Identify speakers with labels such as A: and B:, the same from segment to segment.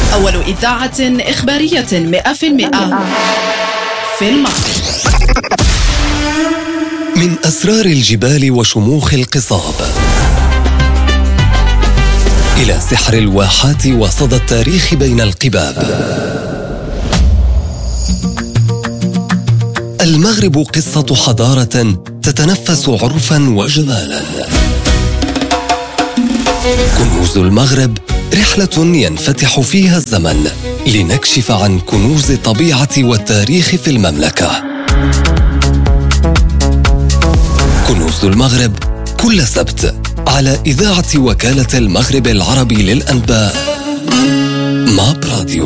A: أول إذاعة إخبارية 100% في المغرب.
B: من أسرار الجبال وشموخ القصاب إلى سحر الواحات وصدى التاريخ بين القباب، المغرب قصة حضارة تتنفس عرفا وجمالا. كنوز المغرب، رحلة ينفتح فيها الزمن لنكشف عن كنوز الطبيعة والتاريخ في المملكة. كنوز المغرب كل سبت على إذاعة وكالة المغرب العربي للأنباء ماب راديو.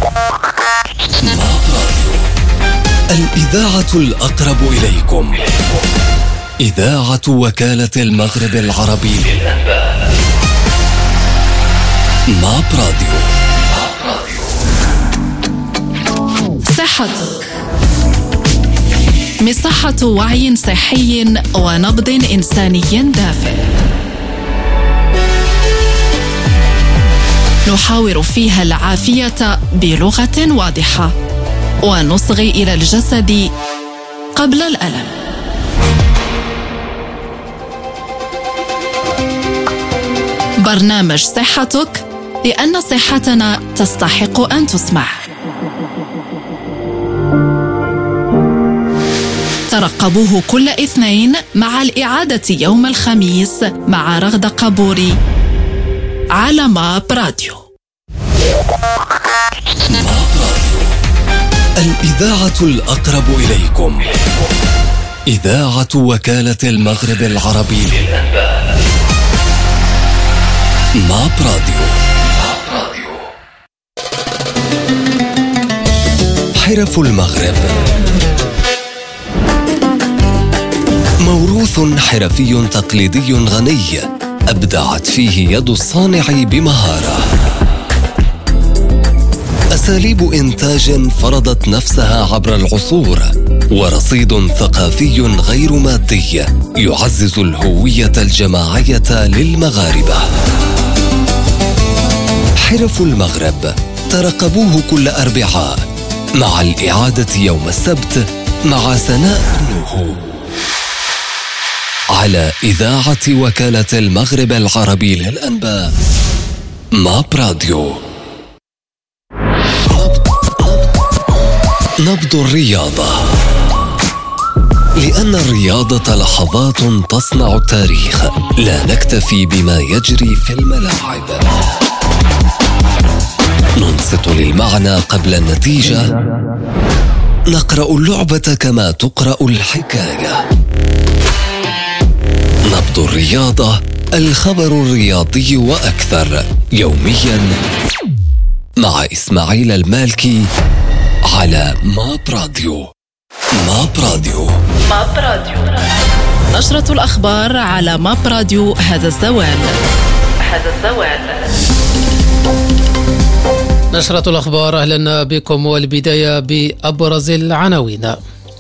B: ماب راديو، الإذاعة الأقرب إليكم. إذاعة وكالة المغرب العربي للأنباء ماب راديو.
A: صحتك، مصحة وعي صحي ونبض إنساني دافئ، نحاور فيها العافية بلغة واضحة ونصغي إلى الجسد قبل الألم. برنامج صحتك، لأن صحتنا تستحق أن تسمع. ترقبوه كل اثنين مع الإعادة يوم الخميس مع رغدة قبوري على ماب راديو.
B: ماب راديو، الإذاعة الأقرب إليكم. إذاعة وكالة المغرب العربي للأنباء ماب راديو. حرف المغرب، موروث حرفي تقليدي غني أبدعت فيه يد الصانع بمهارة. أساليب إنتاج فرضت نفسها عبر العصور، ورصيد ثقافي غير مادي يعزز الهوية الجماعية للمغاربة. حرف المغرب، ترقبوه كل أربعاء مع الإعادة يوم السبت مع سناء النهو على إذاعة وكالة المغرب العربي للأنباء ماب راديو. نبض الرياضة، لأن الرياضة لحظات تصنع التاريخ، لا نكتفي بما يجري في الملاعب، ننصت للمعنى قبل النتيجة، نقرأ اللعبة كما تقرأ الحكاية. نبض الرياضة، الخبر الرياضي وأكثر، يوميا مع إسماعيل المالكي على ماب راديو. ماب راديو.
A: ماب راديو، نشرة الأخبار على ماب راديو. هذا الزوال.
C: نشرة الأخبار، أهلا بكم، والبداية بأبرز العناوين.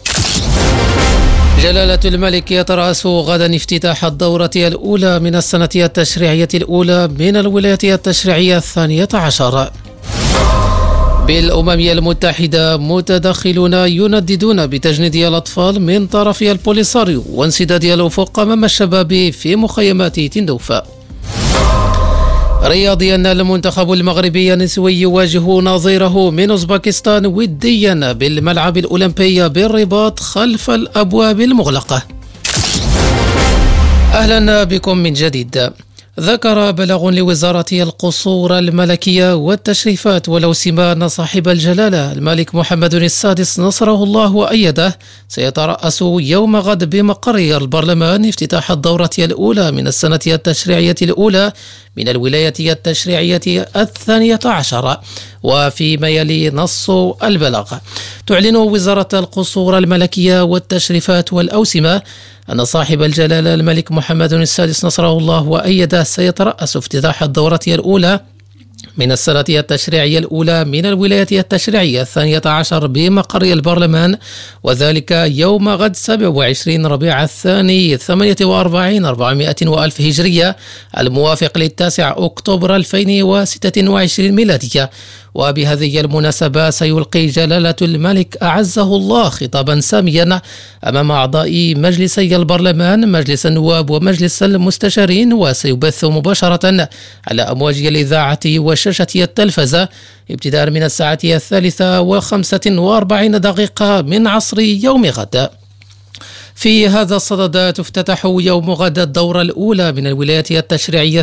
C: جلالة الملك يترأس غدا افتتاح الدورة الأولى من السنة التشريعية الأولى من الولاية التشريعية 12. بالأمم المتحدة، متدخلون ينددون بتجنيد الأطفال من طرف البوليساريو وانسداد الأفق أمام الشباب في مخيمات تندوفا. رياضيا، المنتخب المغربي النسوي يواجه نظيره من أوزبكستان وديا بالملعب الأولمبي بالرباط خلف الأبواب المغلقة. أهلا بكم من جديد. ذكر بلاغ لوزارة القصور الملكية والتشريفات والأوسمة أن صاحب الجلالة الملك محمد السادس نصره الله وأيده سيترأس يوم غد بمقر البرلمان افتتاح الدورة الأولى من السنة التشريعية الأولى من الولاية التشريعية 12. وفيما يلي نص البلاغ، تعلن وزارة القصور الملكية والتشريفات والأوسمة أن صاحب الجلالة الملك محمد السادس نصره الله وأيده سيترأس افتتاح الدورة الأولى من السنة التشريعية الأولى من الولاية التشريعية 12 بمقر البرلمان، وذلك يوم غد 27 ربيع الثاني 48 400 وألف هجرية، الموافق ل9 أكتوبر 2026 ميلادية. وبهذه المناسبة سيلقي جلالة الملك أعزه الله خطابا ساميا أمام أعضاء مجلسي البرلمان مجلس النواب ومجلس المستشارين، وسيبث مباشرة على أمواج الإذاعة وشاشة التلفزة ابتداء من الساعة 3:45 من عصر يوم غد. في هذا الصدد تفتتح يوم غد الدورة الأولى من الولايات التشريعية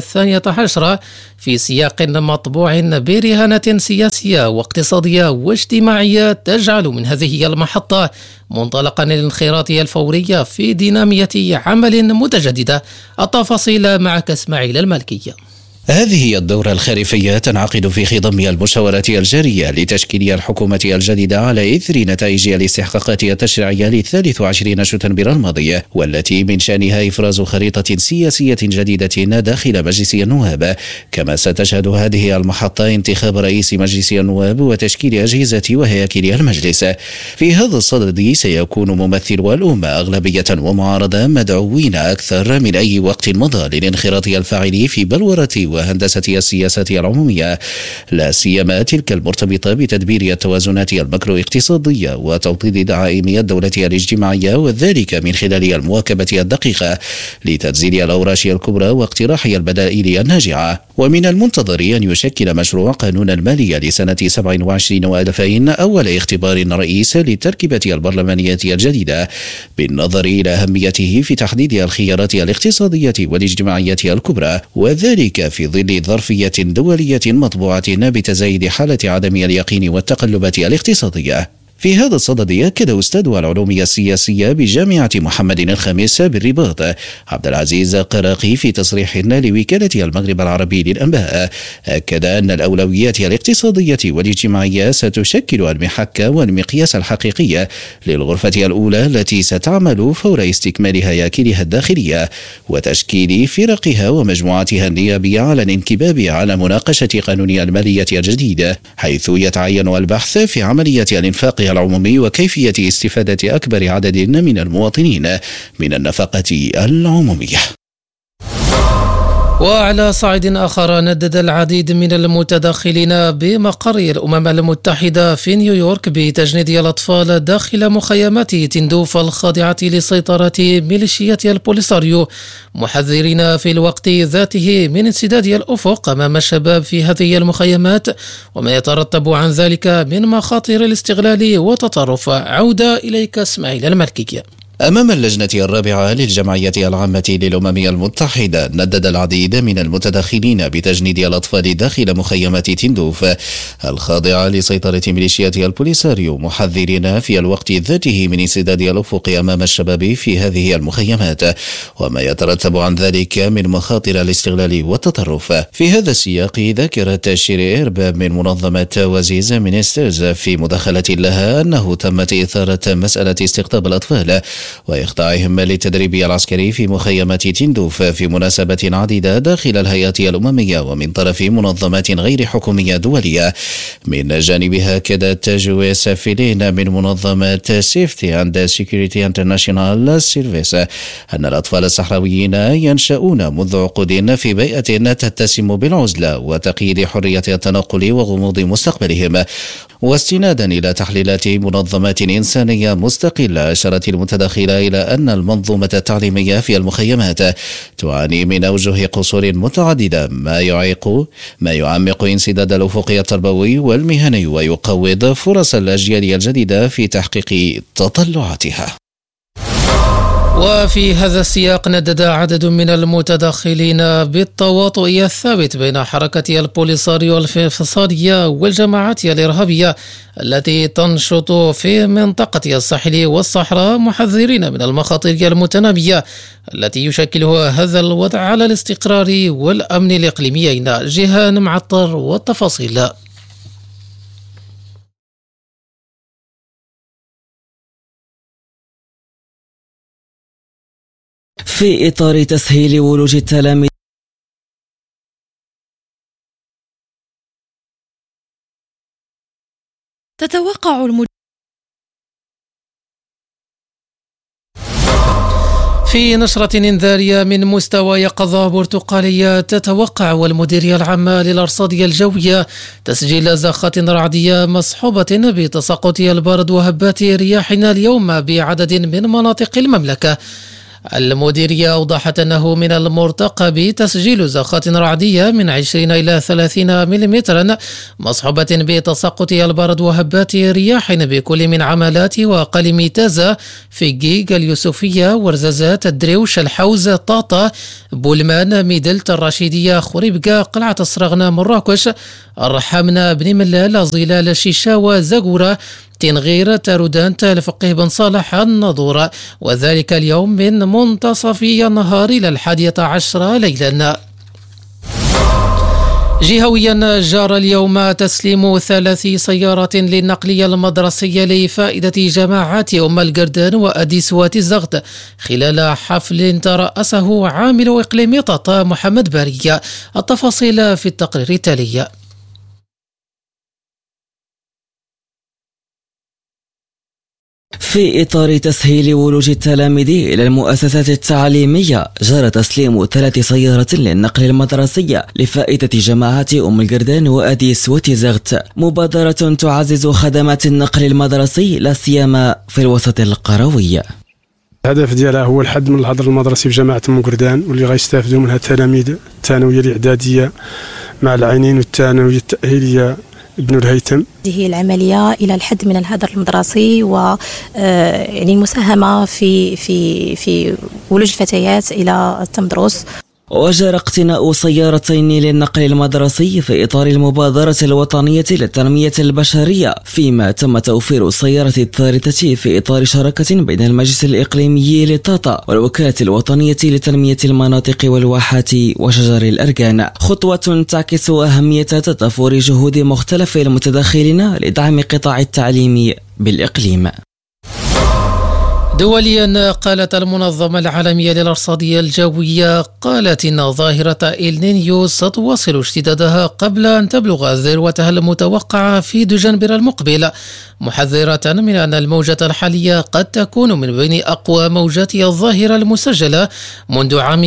C: 12 في سياق مطبوع برهانة سياسية واقتصادية واجتماعية تجعل من هذه المحطة منطلقا للانخراط الفوري في دينامية عمل متجددة. التفاصيل معك إسماعيل المالكي.
D: هذه هي الدورة الخريفية تنعقد في خضم المشاورات الجارية لتشكيل الحكومة الجديدة على إثر نتائج الاستحقاقات التشريعية ل23 شتنبر الماضي، والتي من شأنها إفراز خريطة سياسية جديدة داخل مجلس النواب. كما ستشهد هذه المحطة انتخاب رئيس مجلس النواب وتشكيل أجهزة وهياكل المجلس. في هذا الصدد سيكون ممثلو الأمة أغلبية ومعارضة مدعوين أكثر من أي وقت مضى للانخراط الفاعل في بلورة وهندسة السياسات العمومية، لا سيما تلك المرتبطة بتدبير التوازنات الماكرو اقتصادية وتوطيد دعائم الدولة الاجتماعية، وذلك من خلال المواكبة الدقيقة لتنزيل الأوراش الكبرى واقتراح البدائل الناجعة. ومن المنتظر أن يشكل مشروع قانون المالية لسنة 27 و2000 أول اختبار رئيس للتركيبة البرلمانية الجديدة، بالنظر إلى أهميته في تحديد الخيارات الاقتصادية والاجتماعية الكبرى، وذلك في ظل ظرفية دولية مطبوعة بتزايد حالة عدم اليقين والتقلبات الاقتصادية. في هذا الصدد أكد أستاذ العلوم السياسية بجامعة محمد الخامس بالرباط عبد العزيز قراقي في تصريح لوكالة المغرب العربي للأنباء، أكد أن الأولويات الاقتصادية والاجتماعية ستشكل المحك والمقياس الحقيقي للغرفة الأولى التي ستعمل فور استكمال هياكلها الداخلية وتشكيل فرقها ومجموعاتها النيابية على الانكباب على مناقشة قانون المالية الجديد، حيث يتعين البحث في عملية الانفاق العمومي وكيفية استفادة أكبر عدد من المواطنين من النفقة العمومية.
C: وعلى صعيد آخر، ندد العديد من المتداخلين بمقر الأمم المتحدة في نيويورك بتجنيد الأطفال داخل مخيمات تندوف الخاضعة لسيطرة ميليشيات البوليساريو، محذرين في الوقت ذاته من انسداد الأفق أمام الشباب في هذه المخيمات وما يترتب عن ذلك من مخاطر الاستغلال والتطرف. عودة إليك إسماعيل المالكي.
D: أمام اللجنة الرابعة للجمعية العامة للأمم المتحدة، ندد العديد من المتداخلين بتجنيد الأطفال داخل مخيمات تندوف الخاضعة لسيطرة ميليشيات البوليساريو، محذرين في الوقت ذاته من انسداد الأفق أمام الشباب في هذه المخيمات وما يترتب عن ذلك من مخاطر الاستغلال والتطرف. في هذا السياق، ذكرت شيري إيرب من منظمة وزيز مينيسترز في مداخلة لها أنه تمت إثارة مسألة استقطاب الأطفال وإخضاعهم للتدريب العسكري في مخيمات تندوف في مناسبات عديدة داخل الهيئات الأممية ومن طرف منظمات غير حكومية دولية. من جانبها، أكدت جويس فيلين من منظمة سيفتي أند سيكوريتي انترناشونال سيرفيس أن الأطفال الصحراويين ينشأون منذ عقود في بيئة تتسم بالعزلة وتقييد حرية التنقل وغموض مستقبلهم. واستنادا إلى تحليلات منظمات إنسانية مستقلة، أشارت المتداخلة إلى أن المنظومة التعليمية في المخيمات تعاني من أوجه قصور متعددة ما يعمق انسداد الأفق التربوي والمهني ويقوض فرص الأجيال الجديدة في تحقيق تطلعاتها.
C: وفي هذا السياق، ندد عدد من المتداخلين بالتواطؤ الثابت بين حركة البوليساريو الانفصالية والجماعات الإرهابية التي تنشط في منطقة الساحل والصحراء، محذرين من المخاطر المتنامية التي يشكلها هذا الوضع على الاستقرار والأمن الإقليميين. جيهان معطر والتفاصيل.
E: في إطار تسهيل ولوج التلاميذ
C: في نشرة إنذارية من مستوى يقظة برتقالية تتوقع والمديرية العامة للأرصاد الجوية تسجيل زخات رعدية مصحوبة بتساقط البرد وهبات رياحنا اليوم بعدد من مناطق المملكة. المديرية أوضحت أنه من المرتقب تسجيل زخات رعدية من 20 إلى 30 ملم مصحوبة بتساقط البرد وهبات رياح بكل من عمالات وقلم تازة في جيج اليوسفية ورزازات الدريوش الحوز طاطا بولمان ميدلت الرشيدية خريبكا قلعة الصرغنة مراكش الرحامنة بن ملال ظلال شيشاوة زغورة تنغير تارودانت الفقيه بن صالح الناظور، وذلك اليوم من منتصف النهار إلى 11 ليلا. جهويا جار اليوم تسليم 3 سيارات للنقل المدرسي لفائدة جماعات أم القردان وأديسوات الزغد خلال حفل ترأسه عامل إقليم طاطا محمد بارية. التفاصيل في التقرير التالي.
E: في إطار تسهيل ولوج التلاميذ إلى المؤسسات التعليمية جرى تسليم 3 سيارات للنقل المدرسي لفائدة جماعات أم القردان وأديس وتزغت، مبادرة تعزز خدمات النقل المدرسي لا سيما في الوسط القروي.
F: الهدف ديالها هو الحد من الحضر المدرسي في جماعة أم القردان، واللي غيستافدوا منها التلاميذ الثانوية الإعدادية مع العينين والثانوية التأهيلية ابن الهيثم.
G: هذه العملية إلى الحد من الهدر المدرسي و يعني المساهمة في ولوج الفتيات إلى التمدرس.
E: وجرى اقتناء سيارتين للنقل المدرسي في إطار المبادرة الوطنية للتنمية البشرية، فيما تم توفير السيارة الثالثة في إطار شراكة بين المجلس الإقليمي لطاطا والوكالة الوطنية لتنمية المناطق والواحات وشجر الأركان، خطوة تعكس أهمية تضافر جهود مختلف المتداخلين لدعم قطاع التعليم بالإقليم.
C: دوليا، قالت المنظمة العالمية للأرصاد الجوية إن ظاهرة إلنينيو ستواصل اشتدادها قبل أن تبلغ ذروتها المتوقعة في دجنبر المقبل، محذرة من أن الموجة الحالية قد تكون من بين أقوى موجات الظاهرة المسجلة منذ عام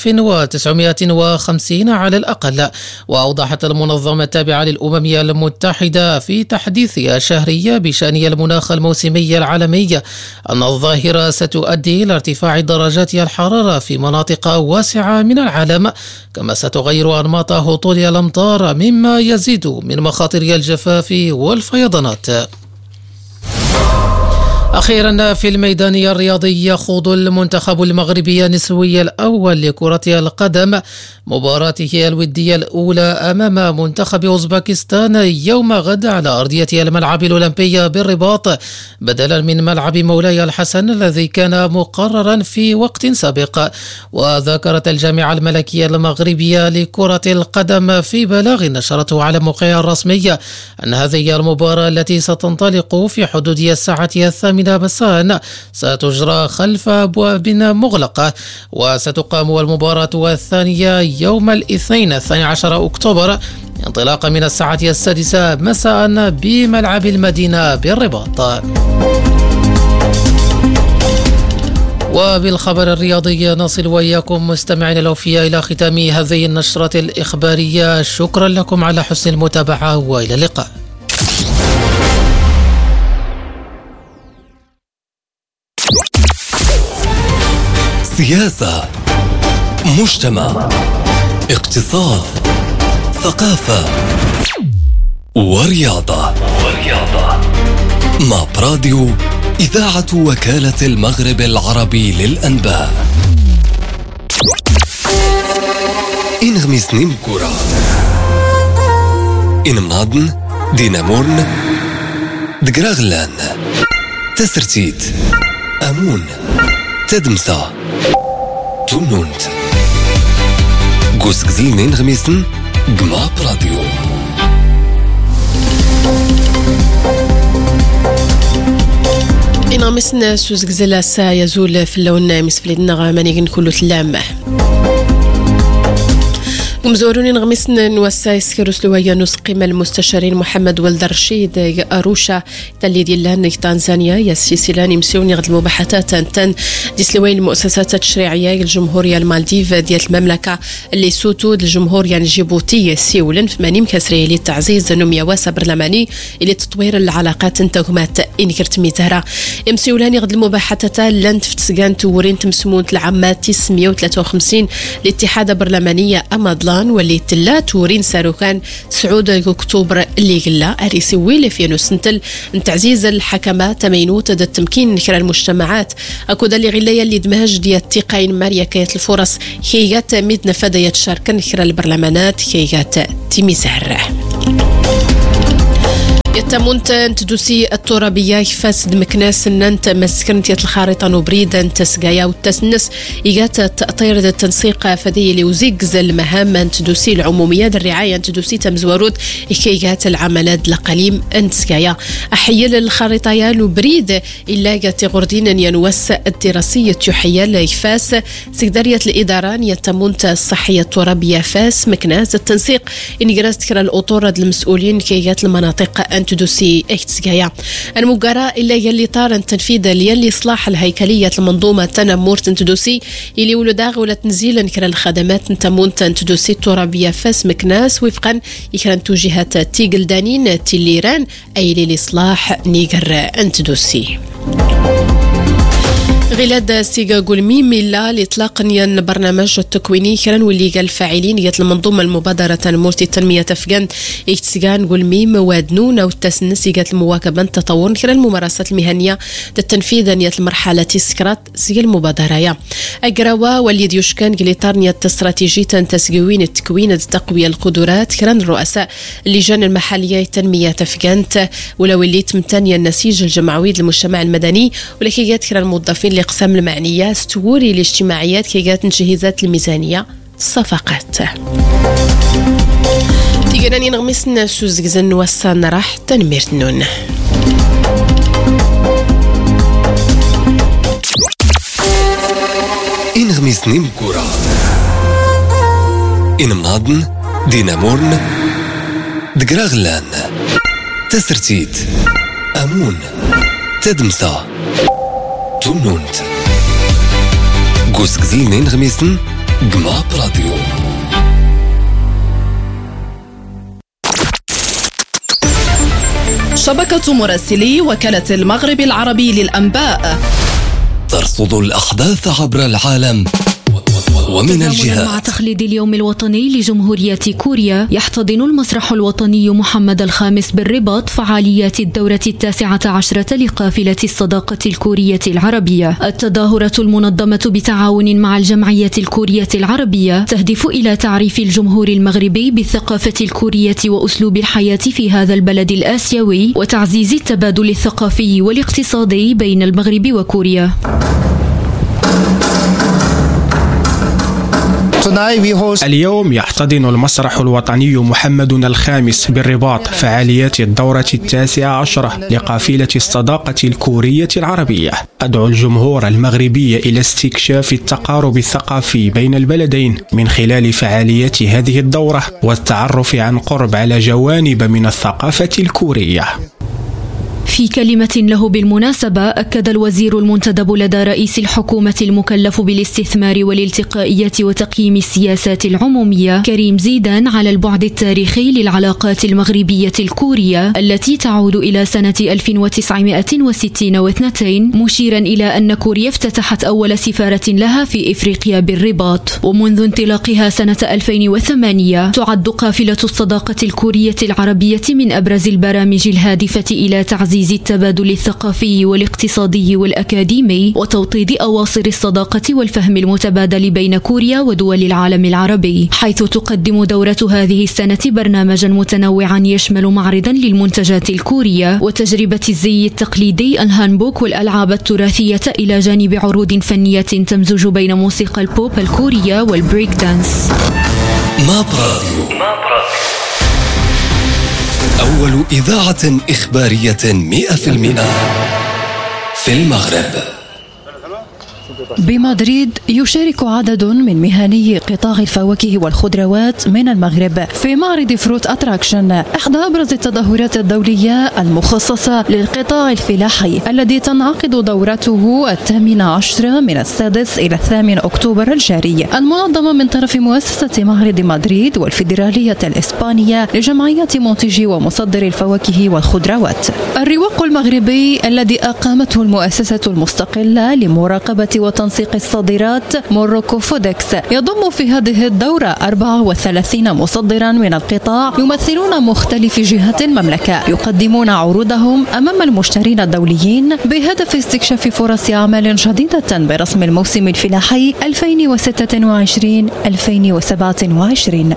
C: 1950 على الأقل. وأوضحت المنظمة التابعة للأمم المتحدة في تحديثها الشهري بشأن المناخ الموسمي العالمي أن الظاهرة ستؤدي إلى ارتفاع درجات الحرارة في مناطق واسعة من العالم، كما ستغير أنماط هطول الأمطار مما يزيد من مخاطر الجفاف والفيضانات. أخيرا، في الميدان الرياضي يخوض المنتخب المغربي النسوي الأول لكرة القدم مباراته الودية الأولى أمام منتخب أوزبكستان يوم غد على أرضية الملعب الأولمبي بالرباط بدلا من ملعب مولاي الحسن الذي كان مقررا في وقت سابق. وذكرت الجامعة الملكية المغربية لكرة القدم في بلاغ نشرته على موقعها الرسمي أن هذه المباراة التي ستنطلق في حدود الساعة 8 مساء ستجرى خلف أبواب مغلقة، وستقام المباراة الثانية يوم الاثنين 12 أكتوبر انطلاقا من الساعة 6 مساء بملعب المدينة بالرباط. وبالخبر الرياضي نصل وإياكم مستمعين الأوفياء إلى ختام هذه النشرة الإخبارية. شكرا لكم على حسن المتابعة وإلى اللقاء.
B: سياسة، مجتمع، اقتصاد، ثقافة ورياضة. مع براديو إذاعة وكالة المغرب العربي للأنباء. إنغمس نيمكورا إنمنادن دينامورن دقراغلان تسرتيت أمون تدمسا تونونت قوسكزل نينغمسن قما براديو.
H: إنغمسن سوزكزل سا يزول في اللون مسفلين نغامانيغن كله تلامه مزوروني نغمسن نوسايس كروسلويا نسقيم المستشارين محمد ولد الرشيد أروشا تالي ديالان تنزانيا ياسيسيلاني مسيوني غد المباحثات تن ديسلوين المؤسسات التشريعية الجمهورية المالديف ديال المملكة اللي سوتو الجمهورية الجيبوتية سيولن في مانيم كسري للتعزيز نميواسة برلماني اللي تطوير العلاقات انتهمات إنكرت ميتهرة مسيولاني غد المباحثات لن تفتسقان تورين تمسمون العامات 953 الاتحاد برلمانية أمادلان واللي تلا تورين ساروكان سعود أكتوبر اللي قلا أريسوي لفينو سنتل تعزيز الحكمات تمينوت دا التمكين نكرا المجتمعات أكو دالي غلايا اللي دماج ديال التقاين ماريا كاية الفرص كيغات ميدنا فدايا تشاركا نكرا البرلمانات كيغات تيميسهر يتمونت تدوسي الترابية فاسد مكناس ننت مسكنتية الخارطة نبريدا تسقايا والتسنس إيجات تأطير التنسيق فدي لوزيقز المهام تدوسي العمومية الرعاية تدوسي تمزورود إيجات العملات لقليم انتسقايا أحيال الخارطة يا نبريد إلا جات غردين ينوس الدراسية تحيا لإفاس سكدارية الإداران يتمونت الصحية الترابية فاس مكناس التنسيق إن جراس تكرا الأطورة المسؤولين كيجات المناطق أن تدوسي اكتسقايا المقارا إلا يلي طار التنفيذ يلي إصلاح الهيكلية المنظومة تنمور تدوسي إلي ولداغ ولا تنزيل نكرا الخدمات تمون تدوسي الترابية فاس مكناس وفقا يكران توجيهات تيقل دانين تيليران أي للإصلاح نيقر أن تدوسي غلاد سيغا قولمي ميلا لإطلاق نيان برنامج التكويني كران واللي قال فاعلين يت المنظومة المبادرة مورتي التنمية أفغان اكتسيغان قولمي موادنون أو التسنس يت المواكبة تطور كران الممارسات المهنية التنفيذ نيت المرحلة السكرات سيغ المبادرة أقروا واللي ديوشكان قليطار نيت استراتيجية تسقوين التكوين التقوية القدرات كران الرؤساء اللجان المحلية التنمية أفغان ولو اللي تمتانيا النسيج الجمعوي للمجتمع المدني ولكيات كران الموظفين الأقسام المعنية ستوري الاجتماعيات كيجات تجهيزات الميزانية صفقات تيجاني نغمسنا سوزقزن وسان راح تنميرتنون
B: إن غمسني مكورة إن مناضن دينامورن دقراغلان تسرتيت أمون تدمسا تونونت قوسك زينين غميسن قماب راديو
A: شبكة مراسلي وكالة المغرب العربي للأنباء
B: ترصد الأحداث عبر العالم ومن الجهات.
I: مع تخليد اليوم الوطني لجمهورية كوريا يحتضن المسرح الوطني محمد الخامس بالرباط فعاليات الدورة 19 لقافلة الصداقة الكورية العربية. التظاهرة المنظمة بتعاون مع الجمعية الكورية العربية تهدف إلى تعريف الجمهور المغربي بالثقافة الكورية وأسلوب الحياة في هذا البلد الآسيوي وتعزيز التبادل الثقافي والاقتصادي بين المغرب وكوريا.
J: اليوم يحتضن المسرح الوطني محمد الخامس بالرباط فعاليات الدورة 19 لقافلة الصداقة الكورية العربية. أدعو الجمهور المغربي إلى استكشاف التقارب الثقافي بين البلدين من خلال فعاليات هذه الدورة والتعرف عن قرب على جوانب من الثقافة الكورية.
I: في كلمة له بالمناسبة أكد الوزير المنتدب لدى رئيس الحكومة المكلف بالاستثمار والالتقائية وتقييم السياسات العمومية كريم زيدان على البعد التاريخي للعلاقات المغربية الكورية التي تعود إلى سنة 1962 مشيرا إلى أن كوريا افتتحت أول سفارة لها في إفريقيا بالرباط ومنذ انطلاقها سنة 2008 تعد قافلة الصداقة الكورية العربية من أبرز البرامج الهادفة إلى تعزيز التبادل الثقافي والاقتصادي والأكاديمي وتوطيد أواصر الصداقة والفهم المتبادل بين كوريا ودول العالم العربي، حيث تقدم دورة هذه السنة برنامجا متنوعا يشمل معرضا للمنتجات الكورية وتجربة الزي التقليدي الهانبوك والألعاب التراثية إلى جانب عروض فنية تمزج بين موسيقى البوب الكورية والبريك دانس.
B: أول إذاعة إخبارية 100% في المغرب.
K: بمدريد يشارك عدد من مهني قطاع الفواكه والخضروات من المغرب في معرض فروت أتراكشن، إحدى أبرز التظاهرات الدولية المخصصة للقطاع الفلاحي الذي تنعقد دورته 18 من 6 إلى 8 أكتوبر الجاري، المنظمة من طرف مؤسسة معرض مدريد والفيدرالية الإسبانية لجمعية منتجي ومصدري الفواكه والخضروات. الرواق المغربي الذي أقامته المؤسسة المستقلة لمراقبة وتنسيق الصادرات موروكو فودكس يضم في هذه الدورة 34 مصدرا من القطاع يمثلون مختلف جهات المملكة، يقدمون عروضهم أمام المشترين الدوليين بهدف استكشاف فرص عمل جديدة برسم الموسم الفلاحي 2026-2027.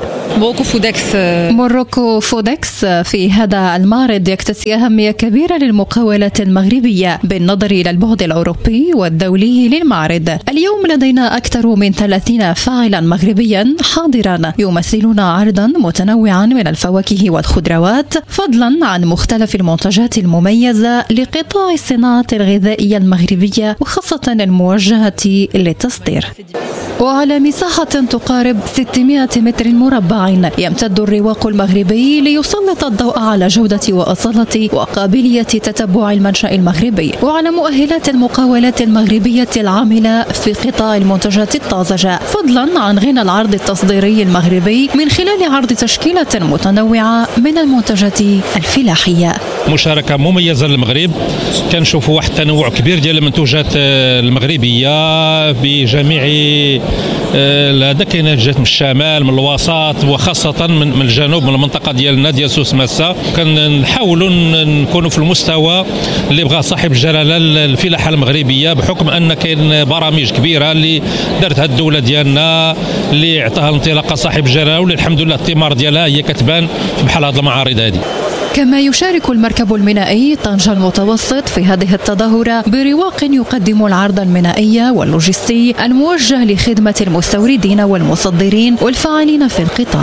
K: موروكو فودكس في هذا المعرض يكتسي أهمية كبيرة للمقاولات المغربية بالنظر إلى البعد الأوروبي والدولي للمعرض. اليوم لدينا أكثر من 30 فاعلا مغربيا حاضرا يمثلون عرضا متنوعا من الفواكه والخضروات، فضلا عن مختلف المنتجات المميزة لقطاع الصناعة الغذائية المغربية وخاصة الموجهة للتصدير. وعلى مساحة تقارب 600 متر مربع يمتد الرواق المغربي ليسلط الضوء على جودة وأصالة وقابلية تتبع المنشأ المغربي وعلى مؤهلات المقاولات المغربية العاملة في قطاع المنتجات الطازجة، فضلا عن غنى العرض التصديري المغربي من خلال عرض تشكيلة متنوعة من المنتجات الفلاحية.
L: مشاركة مميزة للمغرب، كنشوفوا واحد التنوع كبير ديال المنتوجات المغربية بجميع هذا كاين جهات من الشمال من الوسط وخاصة من الجنوب من المنطقة ديالنا ديال سوس ماسة. كنحاولوا نكونوا في المستوى اللي بغى صاحب الجلالة الفلاحة المغربية، بحكم أن كاين برامج كبيرة اللي دارتها الدولة ديالنا اللي عطاها الانطلاقة صاحب الجلالة، واللي الحمد لله الثمار ديالها هي كتبان بحال هذه المعارض هذه.
K: كما يشارك المركب المينائي طنجة المتوسط في هذه التظاهرة برواق يقدم العرض المينائي واللوجستي الموجه لخدمة المستوردين والمصدرين والفاعلين في القطاع.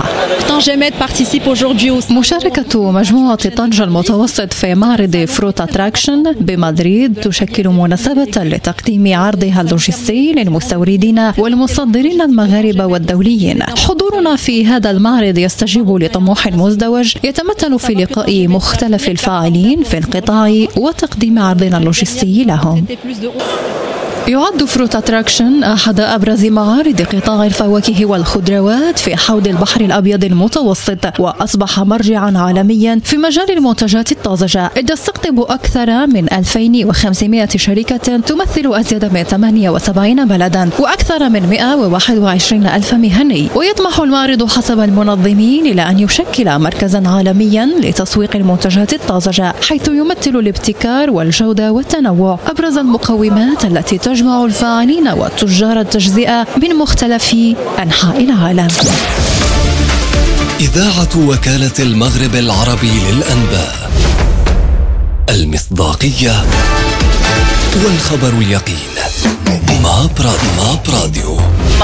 K: مشاركة مجموعة طنجة المتوسط في معرض فروت أتراكشن بمدريد تشكل مناسبة لتقديم عرضها اللوجستي للمستوردين والمصدرين المغاربة والدوليين. حضورنا في هذا المعرض يستجيب لطموح مزدوج يتمثل في لقاء مختلف الفاعلين في القطاع وتقديم عرضنا اللوجستي لهم. يعد فروت أتراكشن أحد أبرز معارض قطاع الفواكه والخضروات في حوض البحر الأبيض المتوسط، وأصبح مرجعا عالميا في مجال المنتجات الطازجة، إذ يستقطب أكثر من 2500 شركة تمثل أزيد من 78 بلدا وأكثر من 121 ألف مهني. ويطمح المعرض حسب المنظمين إلى أن يشكل مركزا عالميا لتسويق المنتجات الطازجة، حيث يمثل الابتكار والجودة والتنوع أبرز المقومات التي تجمع الفاعلين وتجار التجزئة من مختلف أنحاء العالم.
B: إذاعة وكالة المغرب العربي للأنباء، المصداقية والخبر اليقين. ماب راديو.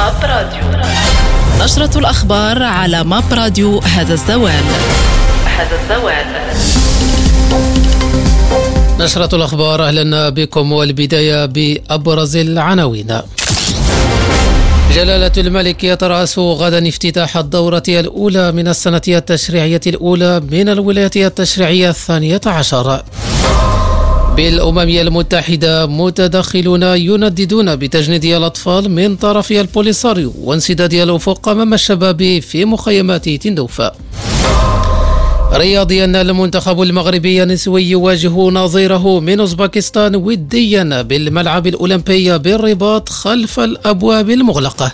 A: نشرة الأخبار على ماب راديو. هذا الزوال.
C: نشرة الأخبار، أهلا بكم، والبداية بأبرز العناوين. جلالة الملك يترأس غدا افتتاح الدورة الأولى من السنة التشريعية الأولى من الولاية التشريعية 12. بالأمم المتحدة متدخلون ينددون بتجنيد الأطفال من طرف البوليساريو وانسداد الأفق أمام الشباب في مخيمات تندوفا. رياضيا، المنتخب المغربي النسوي يواجه نظيره من أوزبكستان وديا بالملعب الأولمبي بالرباط خلف الأبواب المغلقة.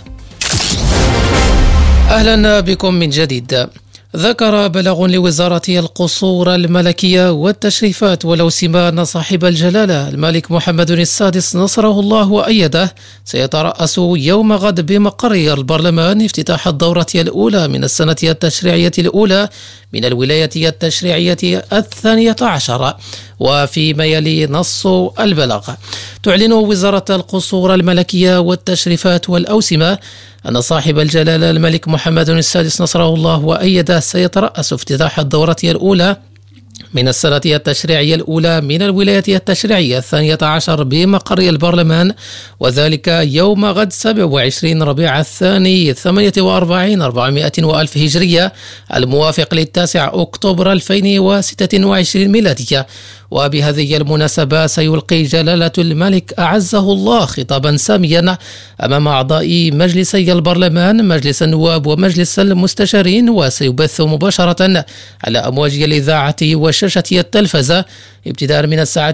C: أهلا بكم من جديد. ذكر بلاغ لوزارة القصور الملكية والتشريفات والأوسمة أن صاحب الجلالة الملك محمد السادس نصره الله وأيده سيترأس يوم غد بمقر البرلمان افتتاح الدورة الأولى من السنة التشريعية الأولى من الولاية التشريعية 12. وفيما يلي نص البلاغ، تعلن وزارة القصور الملكية والتشريفات والأوسمة أن صاحب الجلالة الملك محمد السادس نصره الله وأيده سيترأس افتتاح الدورة الأولى من السنة التشريعية الأولى من الولاية التشريعية 12 بمقر البرلمان، وذلك يوم غد 27 ربيع الثاني 48 400 وألف هجرية، الموافق للتاسع أكتوبر 2026 ميلادية. وبهذه المناسبة سيلقي جلالة الملك أعزه الله خطابا ساميا أمام أعضاء مجلسي البرلمان، مجلس النواب ومجلس المستشارين، وسيبث مباشرة على أمواج الإذاعة وشاشة التلفزة ابتداء من الساعة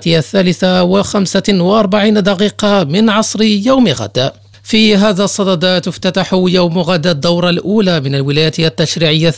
C: 3:45 من عصر يوم غد. في هذا الصدد تفتتح يوم غد الدورة الأولى من الولاية التشريعية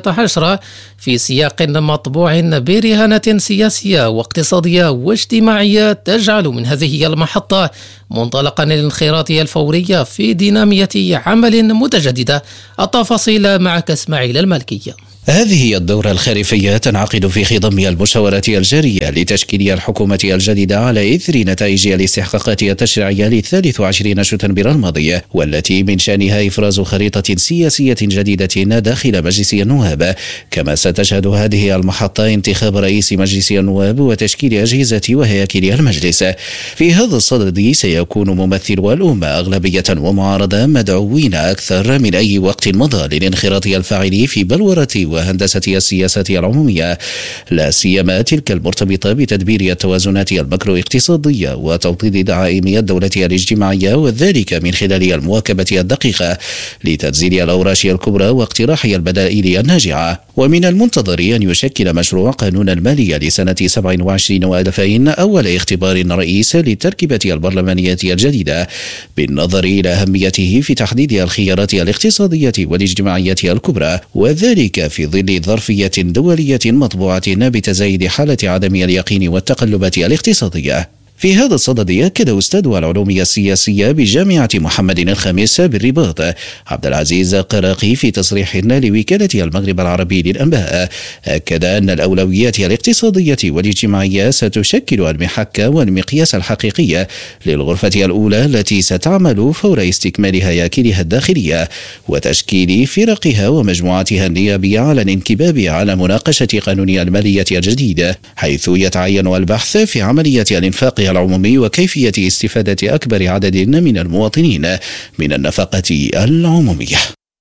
C: 12 في سياق مطبوع برهانة سياسية واقتصادية واجتماعية تجعل من هذه المحطة منطلقا للانخراط الفوري في دينامية عمل متجددة. التفاصيل معك إسماعيل المالكية.
D: هذه هي الدورة الخريفية تنعقد في خضم المشاورات الجارية لتشكيل الحكومة الجديدة على إثر نتائج الاستحقاقات التشريعية ل23 شتنبر الماضية، والتي من شأنها إفراز خريطة سياسية جديدة داخل مجلس النواب. كما ستشهد هذه المحطة انتخاب رئيس مجلس النواب وتشكيل أجهزة وهياكل المجلس. في هذا الصدد سيكون ممثلو الأمة أغلبية ومعارضة مدعوين أكثر من أي وقت مضى للانخراط الفاعل في بلورة وهندسة السياسة العمومية، لا سيما تلك المرتبطة بتدبير التوازنات المكرو اقتصادية وتوطيد دعائم الدولة الاجتماعية، وذلك من خلال المواكبة الدقيقة لتنزيل الأوراش الكبرى واقتراح البدائل الناجعة. ومن المنتظر أن يشكل مشروع قانون المالية لسنة 27 و2000 أول اختبار رئيس للتركيبة البرلمانية الجديدة، بالنظر إلى أهميته في تحديد الخيارات الاقتصادية والاجتماعية الكبرى، وذلك في ظل ظرفية دولية مطبوعة بتزايد حالة عدم اليقين والتقلبات الاقتصادية. في هذا الصدد أكد أستاذ العلوم السياسية بجامعة محمد الخامس بالرباط عبد العزيز قراقي في تصريح لوكالة المغرب العربي للأنباء، أكد أن الأولويات الاقتصادية والاجتماعية ستشكل المحك والمقياس الحقيقي للغرفة الأولى التي ستعمل فور استكمال هياكلها الداخلية وتشكيل فرقها ومجموعاتها النيابية على الانكباب على مناقشة قانون المالية الجديد، حيث يتعين البحث في عملية الانفاق العمومي وكيفية استفادة أكبر عدد من المواطنين من النفقة العمومية.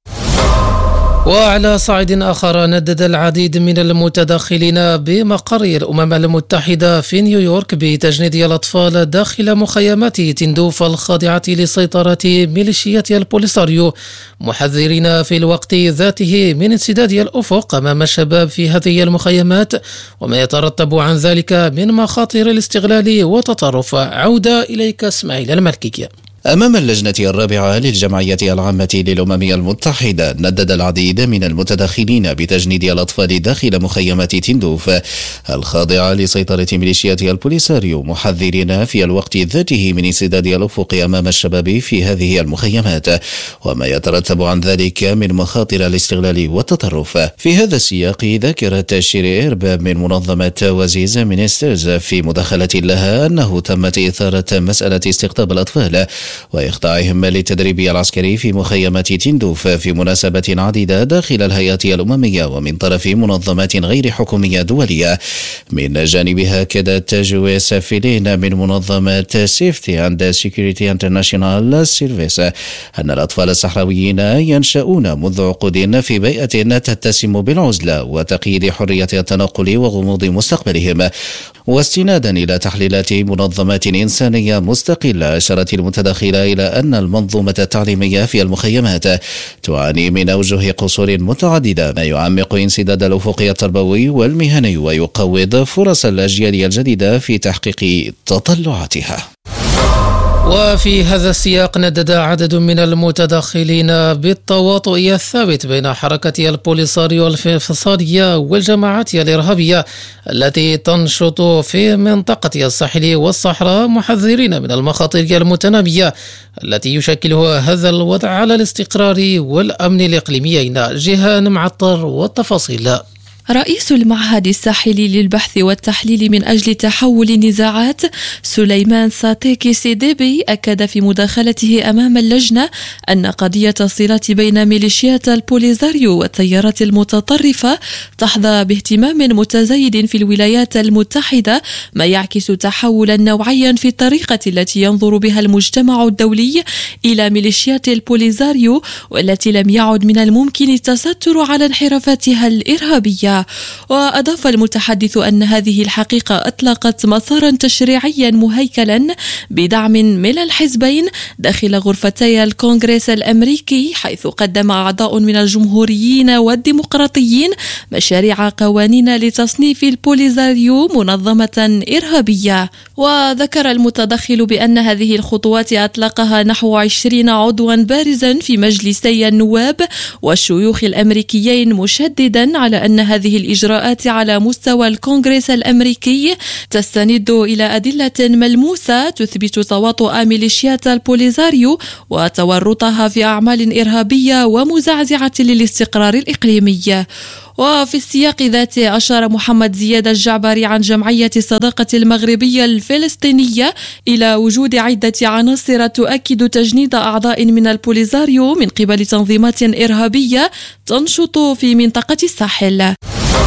C: وعلى صعيد آخر، ندد العديد من المتدخلين بمقر الأمم المتحدة في نيويورك بتجنيد الأطفال داخل مخيمات تندوف الخاضعة لسيطرة ميليشيات البوليساريو، محذرين في الوقت ذاته من انسداد الأفق أمام الشباب في هذه المخيمات وما يترتب عن ذلك من مخاطر الاستغلال والتطرف. عودة إليك إسماعيل المالكية.
D: أمام اللجنة الرابعة للجمعية العامة للأمم المتحدة، ندد العديد من المتدخلين بتجنيد الأطفال داخل مخيمات تندوف الخاضعة لسيطرة ميليشيات البوليساريو، محذرين في الوقت ذاته من انسداد الأفق أمام الشباب في هذه المخيمات وما يترتب عن ذلك من مخاطر الاستغلال والتطرف. في هذا السياق، ذكرت شيري إرباب من منظمة وزيز مينسترز في مداخلة لها أنه تمت إثارة مسألة استقطاب الأطفال وإخضاعهم للتدريب العسكري في مخيمات تندوف في مناسبات عديدة داخل الهيئات الأممية ومن طرف منظمات غير حكومية دولية. من جانبها أكدت جويس فيلين من منظمة سيفتي أند سيكوريتي انترناشونال سيرفيس أن الأطفال الصحراويين ينشأون منذ عقود في بيئة تتسم بالعزلة وتقييد حرية التنقل وغموض مستقبلهم. واستنادا إلى تحليلات منظمات إنسانية مستقلة، أشارت المتداخلة إلى أن المنظومة التعليمية في المخيمات تعاني من أوجه قصور متعددة، ما يعمق انسداد الأفق التربوي والمهني ويقوض فرص الأجيال الجديدة في تحقيق تطلعاتها.
C: وفي هذا السياق، ندد عدد من المتدخلين بالتواطؤ الثابت بين حركة البوليساريو الانفصالية والجماعات الإرهابية التي تنشط في منطقة الساحل والصحراء، محذرين من المخاطر المتنامية التي يشكلها هذا الوضع على الاستقرار والأمن الإقليميين. جيهان معطر والتفاصيل.
M: رئيس المعهد الساحلي للبحث والتحليل من أجل تحول النزاعات سليمان ساتيكي سيديبي أكد في مداخلته أمام اللجنة أن قضية الصلات بين ميليشيات البوليزاريو والتيارات المتطرفة تحظى باهتمام متزايد في الولايات المتحدة، ما يعكس تحولا نوعيا في الطريقة التي ينظر بها المجتمع الدولي إلى ميليشيات البوليزاريو، والتي لم يعد من الممكن التستر على انحرافاتها الإرهابية. وأضاف المتحدث أن هذه الحقيقة أطلقت مسارا تشريعيا مهيكلا بدعم من الحزبين داخل غرفتي الكونغرس الأمريكي، حيث قدم أعضاء من الجمهوريين والديمقراطيين مشاريع قوانين لتصنيف البوليزاريو منظمة إرهابية. وذكر المتدخل بأن هذه الخطوات أطلقها نحو 20 عضوا بارزا في مجلسي النواب والشيوخ الأمريكيين، مشددا على أن هذه الإجراءات على مستوى الكونغرس الأمريكي تستند إلى أدلة ملموسة تثبت تواطؤ ميليشيات البوليزاريو وتورطها في أعمال إرهابية ومزعزعة للاستقرار الإقليمي. وفي السياق ذاته أشار محمد زياد الجعبري عن جمعية الصداقة المغربية الفلسطينية إلى وجود عدة عناصر تؤكد تجنيد أعضاء من البوليزاريو من قبل تنظيمات إرهابية تنشط في منطقة الساحل.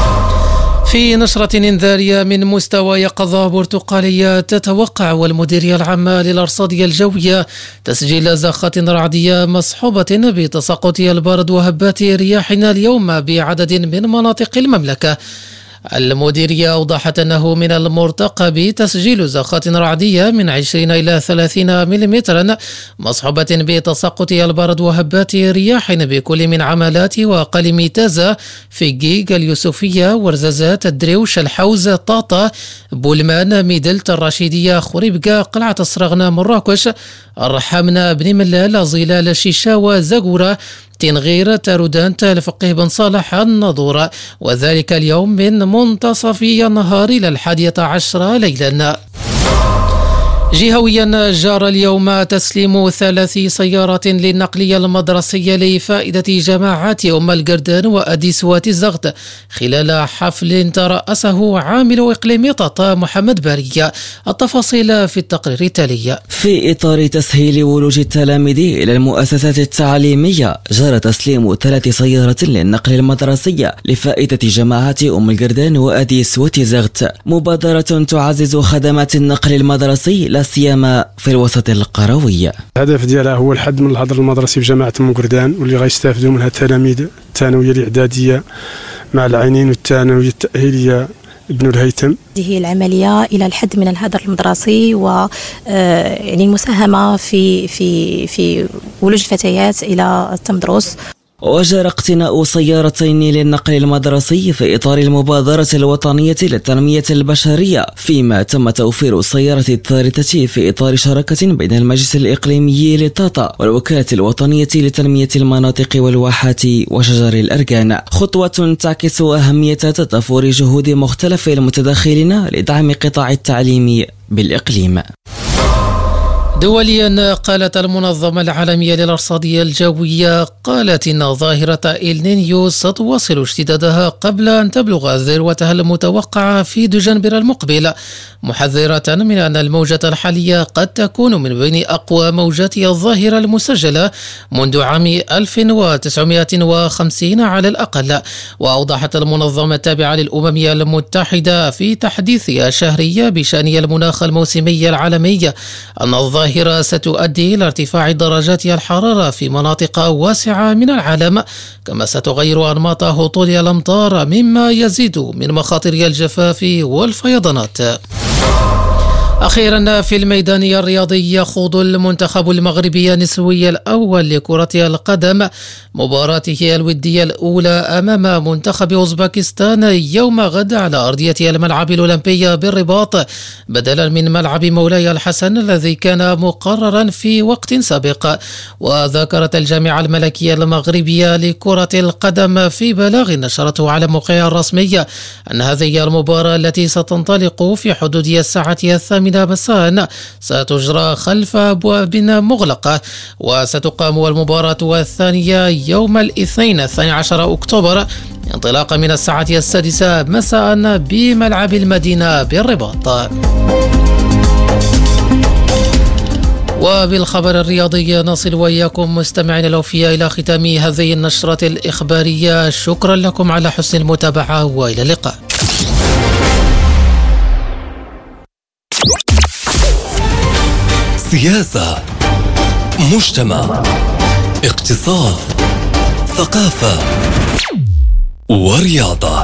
C: في نشرة إنذارية من مستوى يقظة برتقالية، تتوقع والمديرية العامة للأرصاد الجوية تسجيل زخات رعدية مصحوبة بتساقط البرد وهبات رياح اليوم بعدد من مناطق المملكة. المديرية أوضحت أنه من المرتقب تسجيل زخات رعدية من 20 إلى 30 ملم مصحوبة بتساقط البرد وهبات رياح بكل من عمالات وقلم تازة، فيجيج، اليوسفية، ورزازات، الدريوش، الحوز، طاطا، بولمان، ميدلت، الرشيدية، خريبكا، قلعة الصرغنة، مراكش، الرحامنة، بن ملال، ظلال، شيشاوة، زغورة، تنغير، تارودان، الفقيه بن صالح، الناظور، وذلك اليوم من منتصف النهار إلى 11 ليلا. جهويا، جار اليوم تسليم 3 سيارات للنقلية المدرسية لفائدة جماعات أم القردان وأديس وتزغت خلال حفل ترأسه عامل إقليم طاطا محمد بارية. التفاصيل في التقرير التالي.
E: في إطار تسهيل ولوج التلاميذ إلى المؤسسات التعليمية، جرى تسليم 3 سيارات للنقل المدرسية لفائدة جماعات أم القردان وأديس وتزغت، مبادرة تعزز خدمات النقل المدرسي لا سيما في الوسط القروي.
F: الهدف ديالها هو الحد من الهدر المدرسي في جامعة أم قردان، واللي غيستافدوا منها التلاميذ الثانوية الإعدادية مع العينين والثانوية التأهيلية ابن الهيثم.
G: هذه العملية إلى الحد من الهدر المدرسي و يعني المساهمة في ولوج الفتيات إلى التمدرس.
E: وجرى اقتناء سيارتين للنقل المدرسي في إطار المبادرة الوطنية للتنمية البشرية، فيما تم توفير السيارة الثالثة في إطار شراكة بين المجلس الإقليمي لطاطا والوكالة الوطنية لتنمية المناطق والواحات وشجر الأركان، خطوة تعكس أهمية تضافر جهود مختلف المتداخلين لدعم قطاع التعليم بالإقليم.
C: دوليا، قالت المنظمة العالمية للأرصاد الجوية قالت إن ظاهرة إلنينيو ستواصل اشتدادها قبل أن تبلغ ذروتها المتوقعة في دجنبر المقبل، محذرة من أن الموجة الحالية قد تكون من بين أقوى موجات الظاهرة المسجلة منذ عام 1950 على الأقل. وأوضحت المنظمة التابعة للأمم المتحدة في تحديثها الشهري بشأن المناخ الموسمي العالمي أن الظاهرة ستؤدي إلى ارتفاع درجات الحرارة في مناطق واسعة من العالم، كما ستغير أنماط هطول الأمطار مما يزيد من مخاطر الجفاف والفيضانات. أخيرا، في الميدان الرياضي، يخوض المنتخب المغربي النسوي الأول لكرة القدم مباراته الودية الأولى أمام منتخب أوزبكستان يوم غد على أرضية الملعب الأولمبي بالرباط، بدلا من ملعب مولاي الحسن الذي كان مقررا في وقت سابق. وذكرت الجامعة الملكية المغربية لكرة القدم في بلاغ نشرته على موقعها الرسمي أن هذه المباراة التي ستنطلق في حدود الساعة 8 من بسان ستجرى خلف أبواب مغلقة، وستقام المباراة الثانية يوم الاثنين 12 أكتوبر انطلاقا من الساعة 6 مساء بملعب المدينة بالرباط. وبالخبر الرياضي نصل وإياكم مستمعينا الأوفياء إلى ختام هذه النشرة الإخبارية. شكرا لكم على حسن المتابعة وإلى اللقاء.
B: سياسة، مجتمع، اقتصاد، ثقافة ورياضة.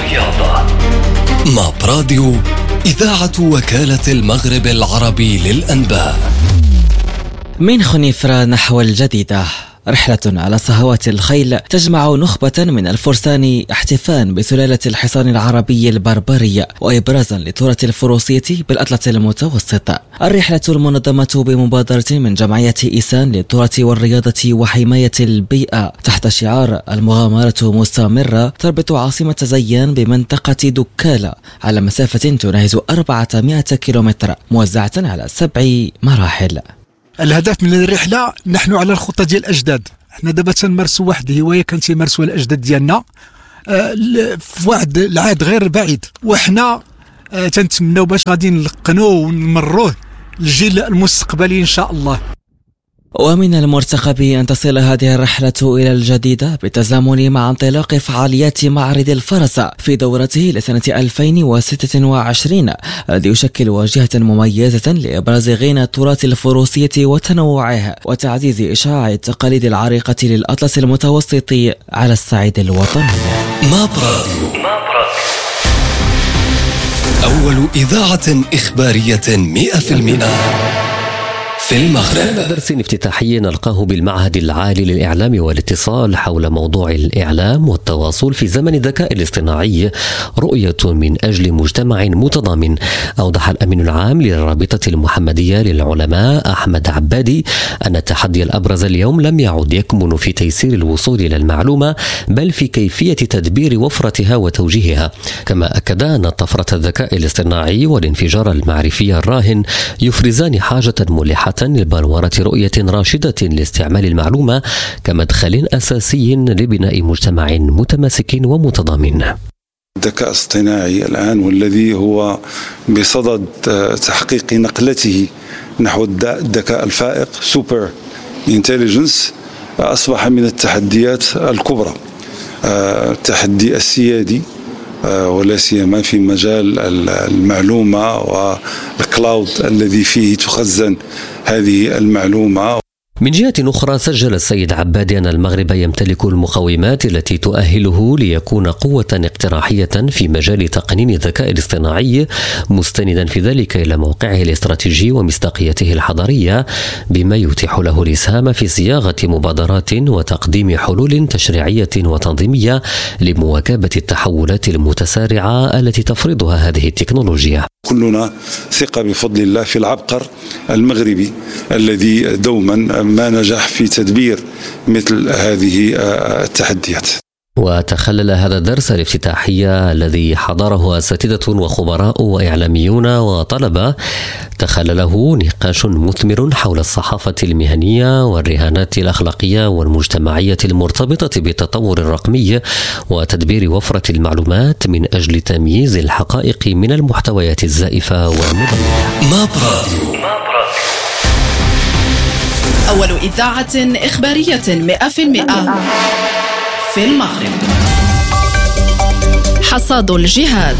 B: ماب راديو، إذاعة وكالة المغرب العربي للأنباء.
E: من خنيفرة نحو الجديدة، رحلة على صهوات الخيل تجمع نخبة من الفرسان احتفاء بسلالة الحصان العربي البربري وإبرازا لتراث الفروسية بالأطلس المتوسط. الرحلة المنظمة بمبادرة من جمعية إيسان للتراث والرياضة وحماية البيئة تحت شعار المغامرة مستمرة تربط عاصمة زيان بمنطقة دكالة على مسافة تناهز 400 كيلومتر موزعة على 7 مراحل.
N: الهدف من الرحله، نحن على الخطه ديال الاجداد. حنا دابا تنمارسوا واحد الهوايه كانت تيمارسوها الاجداد ديالنا في واحد العهد غير بعيد، وحنا تنتمناو باش غادي نلقنوه ونمروه للجيل المستقبلي ان شاء الله.
E: ومن المرتقب أن تصل هذه الرحلة إلى الجديدة بالتزامن مع انطلاق فعاليات معرض الفرس في دورته لسنة 2026 الذي يشكل واجهة مميزة لإبراز غنى التراث الفروسية وتنوعه وتعزيز إشعاع التقاليد العريقة للأطلس المتوسط على الصعيد الوطني.
B: ماب راديو، أول إذاعة إخبارية 100% في المغرب.
O: درس افتتاحي نلقاه بالمعهد العالي للإعلام والاتصال حول موضوع الإعلام والتواصل في زمن الذكاء الاصطناعي، رؤية من أجل مجتمع متضامن. أوضح الأمين العام للرابطة المحمدية للعلماء أحمد عبادي أن التحدي الأبرز اليوم لم يعد يكمن في تيسير الوصول إلى المعلومة، بل في كيفية تدبير وفرتها وتوجيهها. كما أكد أن طفرة الذكاء الاصطناعي والانفجار المعرفي الراهن يفرزان حاجة ملحة لبلورة رؤية راشدة لاستعمال المعلومة كمدخل أساسي لبناء مجتمع متماسك ومتضامن.
P: الذكاء الاصطناعي الآن والذي هو بصدد تحقيق نقلته نحو الذكاء الفائق سوبر انتليجنس أصبح من التحديات الكبرى، التحدي السيادي ولا سيما في مجال المعلومة والكلاود الذي فيه تخزن هذه المعلومة.
O: من جهة أخرى سجل السيد عبادي أن المغرب يمتلك المقومات التي تؤهله ليكون قوة اقتراحية في مجال تقنين الذكاء الاصطناعي، مستندا في ذلك إلى موقعه الاستراتيجي ومصداقيته الحضارية، بما يتيح له الإسهام في صياغة مبادرات وتقديم حلول تشريعية وتنظيمية لمواكبة التحولات المتسارعة التي تفرضها هذه التكنولوجيا.
P: كلنا ثقة بفضل الله في العبقر المغربي الذي دوما ما نجح في تدبير مثل هذه التحديات.
O: وتخلل هذا الدرس الافتتاحية الذي حضره أساتذة وخبراء وإعلاميون وطلبة، تخلله نقاش مثمر حول الصحافة المهنية والرهانات الأخلاقية والمجتمعية المرتبطة بالتطور الرقمي وتدبير وفرة المعلومات من أجل تمييز الحقائق من المحتويات الزائفة والمضللة.
B: ماب راديو،
A: أول إذاعة إخبارية 100% في المغرب. حصاد الجهاد،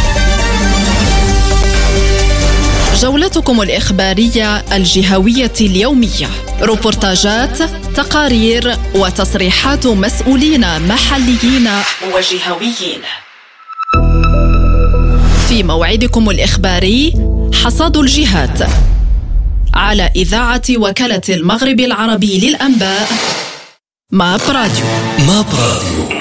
A: جولتكم الإخبارية الجهوية اليومية، روبورتاجات، تقارير وتصريحات مسؤولين محليين وجهويين. في موعدكم الإخباري حصاد الجهاد على إذاعة وكالة المغرب العربي للأنباء ماب راديو.
B: ماب راديو،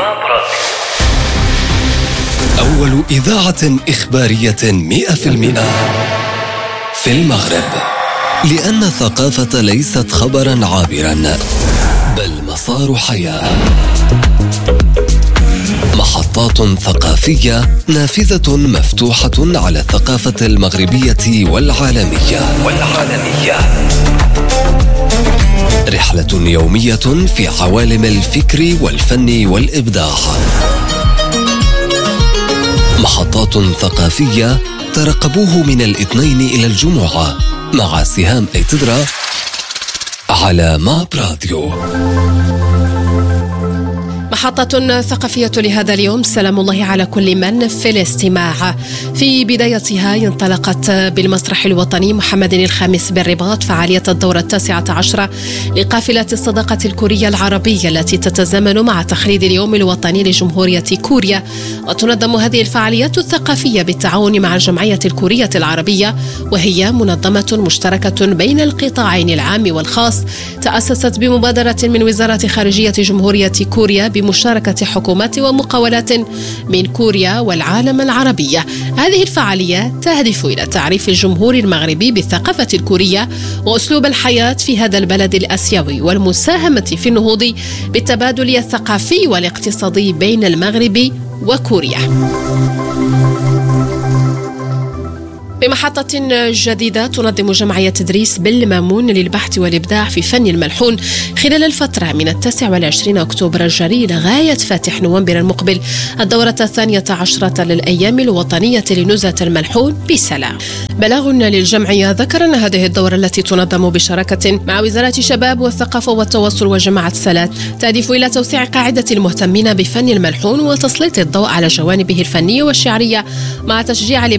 B: أول إذاعة إخبارية 100% في المغرب، لأن الثقافة ليست خبرا عابرا بل مسار حياة. محطات ثقافية نافذة مفتوحة على الثقافة المغربية والعالمية. رحلة يومية في عوالم الفكر والفن والإبداع. محطات ثقافية ترقبوه من الاثنين إلى الجمعة مع سهام ايتدرا على ماب راديو.
H: محطة ثقافية لهذا اليوم، سلام الله على كل من في الاستماع. في بدايتها انطلقت بالمسرح الوطني محمد الخامس بالرباط فعالية الدورة 19 لقافلة الصداقة الكورية العربية التي تتزامن مع تخليد اليوم الوطني لجمهورية كوريا. وتنظم هذه الفعاليات الثقافية بالتعاون مع الجمعية الكورية العربية، وهي منظمة مشتركة بين القطاعين العام والخاص، تأسست بمبادرة من وزارة خارجية جمهورية كوريا بمشاركة حكومات ومقاولات من كوريا والعالم العربي. هذه الفعالية تهدف إلى تعريف الجمهور المغربي بالثقافة الكورية وأسلوب الحياة في هذا البلد الآسيوي، والمساهمة في النهوض بالتبادل الثقافي والاقتصادي بين المغرب وكوريا. بمحطة جديدة تنظم جمعية تدريس بالمامون للبحث والإبداع في فن الملحون خلال الفترة من 29 أكتوبر الجاري لغاية فاتح نوفمبر المقبل الدورة 12 للأيام الوطنية لنزهة الملحون بسلام. بلاغ للجمعية ذكر أن هذه الدورة التي تنظم بشراكة مع وزارة الشباب والثقافة والتواصل وجماعة سلات تهدف إلى توسيع قاعدة المهتمين بفن الملحون وتسليط الضوء على جوانبه الفنية والشعرية مع تشجيع